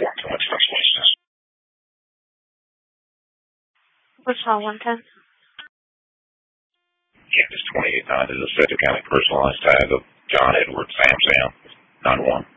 What's wrong, 110? Campus 28 9 is a Frederick County personalized tag of John Edward Sam 91.